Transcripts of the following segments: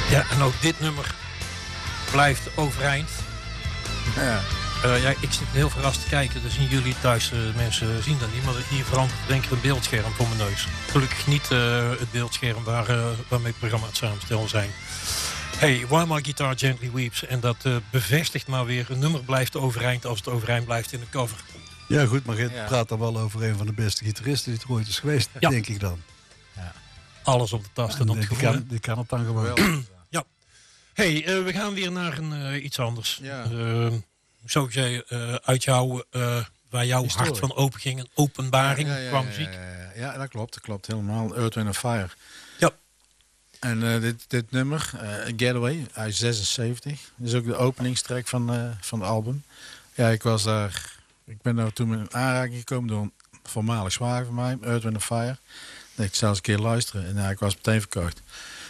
Ja, en ook dit nummer blijft overeind. Ja. Ja, ik zit heel verrast te kijken. Dan zien jullie thuis, mensen zien dat niet. Maar hier verandert denk ik een beeldscherm voor mijn neus. Gelukkig niet het beeldscherm waarmee het programma het samenstellen zijn. Hey, While My Guitar Gently Weeps. En dat bevestigt maar weer. Een nummer blijft overeind als het overeind blijft in de cover. Ja goed, maar je praat dan wel over een van de beste gitaristen die er ooit is geweest, denk ik dan. Ja. Alles op de tasten. Die kan het dan gewoon. Ja. Hey, we gaan weer naar iets anders. Ja. Zo zei uit jou, waar jouw Historie. hart van open ging. Een openbaring qua muziek. Ja, dat klopt helemaal. Earth, Wind & Fire. Ja. En dit nummer, Getaway, uit 76. Dat is ook de openingstrack van het album. Ja, ik ben daar toen in aanraking gekomen door een voormalig zwager van mij, Earth, Wind & Fire. Ik zou eens een keer luisteren en ik was meteen verkocht.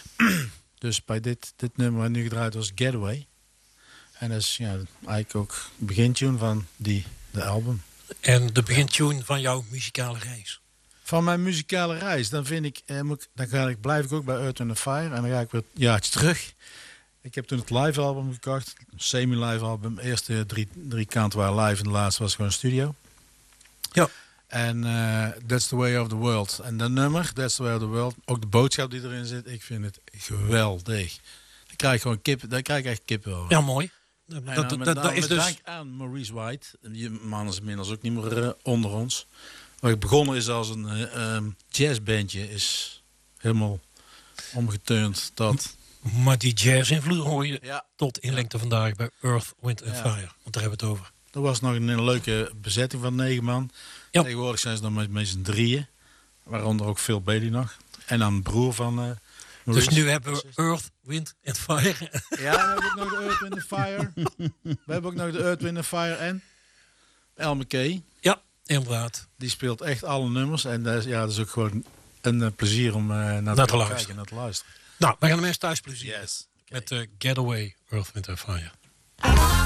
Dus bij dit nummer wat nu gedraaid was Getaway. En dat is eigenlijk ook de begintune van de album. En de begintune van jouw muzikale reis. Van mijn muzikale reis, dan vind ik, blijf ik ook bij Earth, Wind & Fire. En dan ga ik weer een jaartje terug. Ik heb toen het live album gekocht. Een semi-live album. De eerste drie kanten waren live en de laatste was gewoon studio. Ja. En That's the Way of the World. En dat nummer, That's the Way of the World, ook de boodschap die erin zit, ik vind het geweldig. Dan krijg ik echt kippen. Ja, mooi. Dat is dus dank aan Maurice White. Die man is inmiddels ook niet meer onder ons. Waar ik begonnen is als een jazzbandje, is helemaal omgeturnd tot... Maar die jazz-invloed hoor je tot in lengte vandaag bij Earth, Wind & Fire. Want daar hebben we het over. Er was nog een leuke bezetting van 9 man. Ja. Tegenwoordig zijn ze dan met z'n 3. Waaronder ook Phil Bailey nog. En dan een broer van Maurice. Dus nu hebben we Earth, Wind & Fire. Ja, we hebben ook nog de Earth, Wind & Fire. We hebben ook nog de Earth, Wind & Fire en El McKay. Ja, inderdaad. Die speelt echt alle nummers. En dat is ook gewoon een plezier om naar te luisteren. Naar te luisteren. Nou, we gaan de mensen thuis plezier. Yes. Okay. Met Getaway, Earth, Wind & Fire.